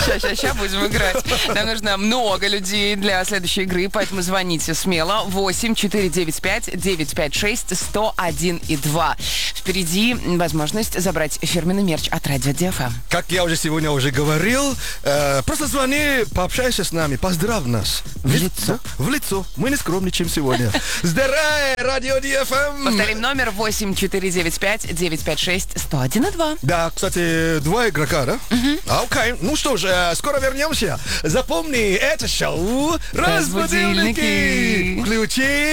Сейчас будем играть. Нам нужно много людей для следующей игры, поэтому звоните смело. 8-495-956-101-2. Впереди возможность забрать фирменный мерч от Радио ДФМ. Как я сегодня уже говорил, просто звони, пообщайся с нами, поздравь нас. В лицо. В лицо. Мы не скромничаем сегодня. Здравствуй, Радио ДФМ. Повторим номер 8-495-956-101-2. Да, кстати, 2 игрока, да? Окей. Ну что же, скоро вернемся. Запомни, это шоу «Разбудильники». Включи